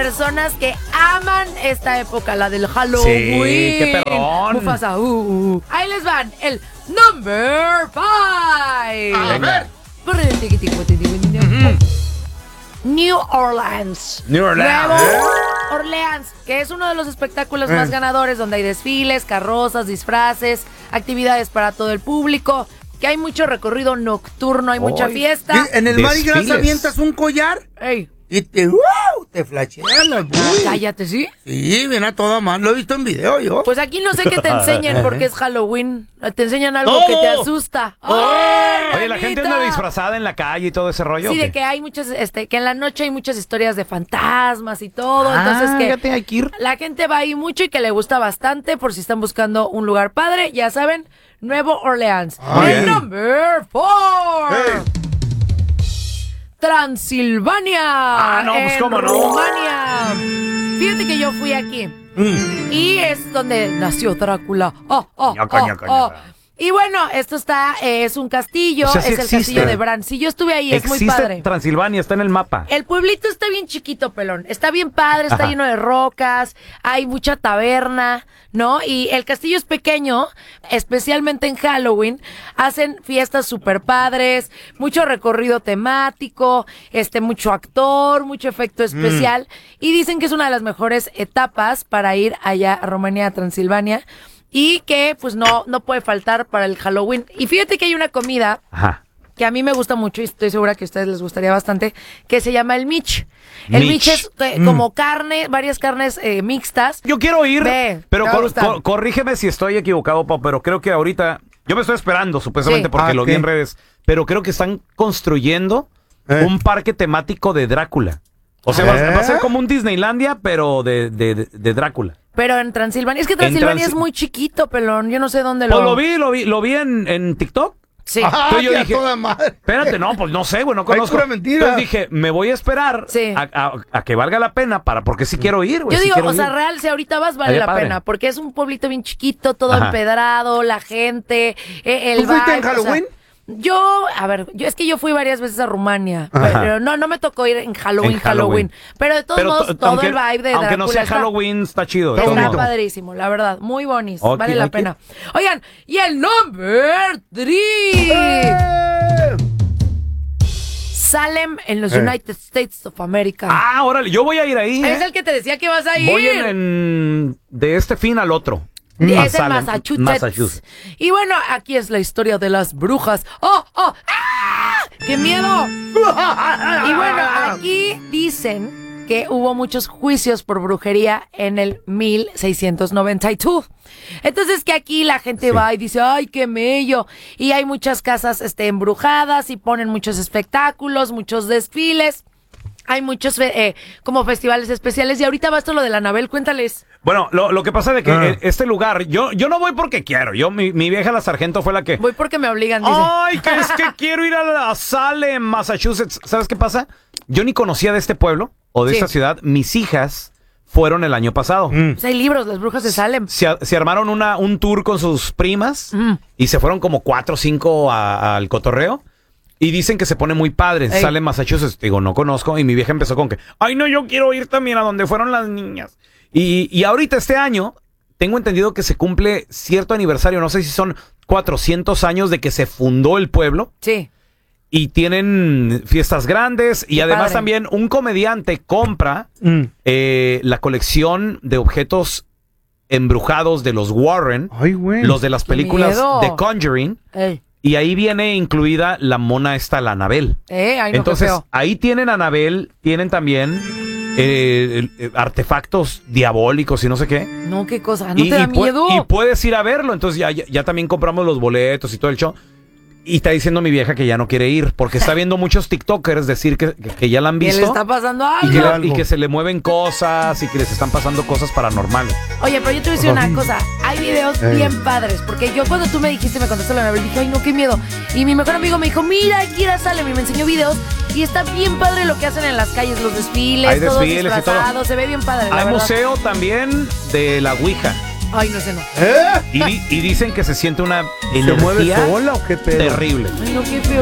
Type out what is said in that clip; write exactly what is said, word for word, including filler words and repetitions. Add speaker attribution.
Speaker 1: personas que aman esta época, la del Halloween.
Speaker 2: Sí, qué perrón.
Speaker 1: Mufasa, uh, uh. Ahí les van, el number five.
Speaker 2: A ver.
Speaker 1: New Orleans.
Speaker 2: New Orleans.
Speaker 1: Nuevo
Speaker 2: ¿Eh?
Speaker 1: Orleans, que es uno de los espectáculos eh. más ganadores, donde hay desfiles, carrozas, disfraces, actividades para todo el público, que hay mucho recorrido nocturno, hay oh, mucha fiesta.
Speaker 3: En el Mardi Gras avientas un collar.
Speaker 1: Ey.
Speaker 3: Y te, wow, te flashean las bueyes.
Speaker 1: Cállate, ¿sí?
Speaker 3: Sí, viene a toda mano, lo he visto en video yo.
Speaker 1: Pues aquí no sé qué te enseñen porque es Halloween. Te enseñan algo oh. que te asusta.
Speaker 2: Oh. Oye, la gente anda disfrazada en la calle y todo ese rollo.
Speaker 1: Sí, de que hay muchas, este, que en la noche hay muchas historias de fantasmas y todo. Ah, entonces que,
Speaker 2: fíjate, hay que ir.
Speaker 1: La gente va ahí mucho y que le gusta bastante por si están buscando un lugar padre. Ya saben, Nuevo Orleans.
Speaker 3: Ah,
Speaker 1: el number four. Hey. Transilvania.
Speaker 2: Ah, no, pues cómo no.
Speaker 1: Rumania. Fíjate que yo fui aquí. Mm. Y es donde nació Drácula. Oh, oh,
Speaker 2: ñaca,
Speaker 1: oh,
Speaker 2: ñaca,
Speaker 1: oh.
Speaker 2: ñaca.
Speaker 1: Y bueno, esto está, eh, es un castillo,
Speaker 2: o sea, sí
Speaker 1: es el
Speaker 2: existe.
Speaker 1: castillo de Bran. Si yo estuve ahí, es
Speaker 2: existe
Speaker 1: muy padre.
Speaker 2: Transilvania, está en el mapa.
Speaker 1: El pueblito está bien chiquito, pelón. Está bien padre, está Ajá. lleno de rocas, hay mucha taberna, ¿no? Y el castillo es pequeño, especialmente en Halloween. Hacen fiestas súper padres, mucho recorrido temático, este, mucho actor, mucho efecto especial. Mm. Y dicen que es una de las mejores etapas para ir allá a Rumania, a Transilvania. Y que, pues, no, no puede faltar para el Halloween. Y fíjate que hay una comida Ajá. que a mí me gusta mucho y estoy segura que a ustedes les gustaría bastante, que se llama el mich. El mich, mich es eh, mm. como carne, varias carnes eh, mixtas.
Speaker 2: Yo quiero ir,
Speaker 1: Ve,
Speaker 2: pero cor, cor, corrígeme si estoy equivocado, Pau, pero creo que ahorita, yo me estoy esperando, supuestamente, sí. porque ah, lo vi en redes, pero creo que están construyendo eh. un parque temático de Drácula. O sea, ¿Eh? va, va a ser como un Disneylandia, pero de, de, de, de Drácula.
Speaker 1: Pero en Transilvania, es que Transilvania Trans... es muy chiquito, pelón, yo no sé dónde lo...
Speaker 2: Pues lo vi, lo vi, lo vi en, en TikTok.
Speaker 1: Sí.
Speaker 3: Ah, yo dije, toda madre.
Speaker 2: Espérate, no, pues no sé, güey, no conozco.
Speaker 3: Ay, pura mentira.
Speaker 2: Entonces dije, me voy a esperar sí. a, a, a que valga la pena, para porque sí quiero ir, güey.
Speaker 1: Yo
Speaker 2: sí
Speaker 1: digo, o
Speaker 2: ir.
Speaker 1: sea, real, si ahorita vas, vale Allá la padre. pena, porque es un pueblito bien chiquito, todo Ajá. empedrado, la gente, eh, el
Speaker 3: ¿Tú fuiste
Speaker 1: vibe,
Speaker 3: en Halloween?
Speaker 1: O sea, yo, a ver, yo es que yo fui varias veces a Rumania, Ajá. pero no, no me tocó ir en Halloween, en Halloween. Halloween. Pero de todos pero modos, todo
Speaker 2: aunque,
Speaker 1: el vibe de
Speaker 2: Aunque
Speaker 1: Drácula
Speaker 2: no sea
Speaker 1: está,
Speaker 2: Halloween, está chido.
Speaker 1: Está
Speaker 2: bonito.
Speaker 1: padrísimo, la verdad, muy bonito, okay, vale la
Speaker 2: okay.
Speaker 1: pena. Oigan, y el number three. ¡Eh! Salem en los eh. United States of America.
Speaker 2: Ah, órale, yo voy a ir ahí.
Speaker 1: Es
Speaker 2: ¿eh?
Speaker 1: el que te decía que vas a ir.
Speaker 2: Voy en, en de este fin al otro.
Speaker 1: Es en Massachusetts. Massachusetts. Y bueno, aquí es la historia de las brujas. ¡Oh, oh! ¡Ah! ¡Qué miedo! Y bueno, aquí dicen que hubo muchos juicios por brujería en el mil seiscientos noventa y dos. Entonces que aquí la gente sí. va y dice, ¡ay, qué mello! Y hay muchas casas este, embrujadas y ponen muchos espectáculos, muchos desfiles. Hay muchos eh, como festivales especiales. Y ahorita va esto lo de la Anabel, cuéntales.
Speaker 2: Bueno, lo, lo que pasa es que ah. este lugar, yo, yo no voy porque quiero. Yo, mi, mi vieja la sargento fue la que...
Speaker 1: Voy porque me obligan, dice.
Speaker 2: Ay, que es que quiero ir a la Salem, Massachusetts. ¿Sabes qué pasa? Yo ni conocía de este pueblo o de sí. esta ciudad. Mis hijas fueron el año pasado.
Speaker 1: Mm. Pues hay libros, las brujas de Salem.
Speaker 2: Se, se armaron una, un tour con sus primas mm. y se fueron como cuatro o cinco a, al cotorreo. Y dicen que se pone muy padre, Ey. sale en Massachusetts. Digo, no conozco. Y mi vieja empezó con que, ay, no, yo quiero ir también a donde fueron las niñas. Y, y ahorita este año, tengo entendido que se cumple cierto aniversario. No sé si son cuatrocientos años de que se fundó el pueblo.
Speaker 1: Sí.
Speaker 2: Y tienen fiestas grandes. Y Qué además padre. también un comediante compra mm. eh, la colección de objetos embrujados de los Warren.
Speaker 3: Ay, güey.
Speaker 2: Los de las películas de Conjuring.
Speaker 1: Ey.
Speaker 2: Y ahí viene incluida la mona esta, la Anabel.
Speaker 1: Eh, ay, no,
Speaker 2: Entonces, ahí tienen Anabel, tienen también eh, eh, artefactos diabólicos y no sé qué.
Speaker 1: No, qué cosa, ¿no
Speaker 2: y,
Speaker 1: te da
Speaker 2: y
Speaker 1: miedo?
Speaker 2: Y puedes ir a verlo, entonces ya, ya, ya también compramos los boletos y todo el show. Y está diciendo mi vieja que ya no quiere ir, porque está viendo muchos TikTokers decir que, que, que ya la han visto.
Speaker 1: Que le está pasando algo.
Speaker 2: Y que, algo. y que se le mueven cosas y que les están pasando cosas paranormales.
Speaker 1: Oye, pero yo te voy a decir una cosa. Hay videos eh. bien padres, porque yo cuando tú me dijiste, me contaste la Anabel, dije, ay, no, qué miedo. Y mi mejor amigo me dijo, mira, aquí era Salem, y me enseñó videos. Y está bien padre lo que hacen en las calles, los desfiles,
Speaker 2: Hay
Speaker 1: todos
Speaker 2: desfiles
Speaker 1: disfrazados,
Speaker 2: y todo.
Speaker 1: Se ve bien padre, la
Speaker 2: Hay
Speaker 1: verdad.
Speaker 2: museo también de la Ouija.
Speaker 1: Ay, no sé, no.
Speaker 3: ¿Eh?
Speaker 2: Y, y dicen que se siente una
Speaker 3: energía ¿Se mueve sola o qué pedo?
Speaker 2: terrible.
Speaker 1: Ay, no, qué feo.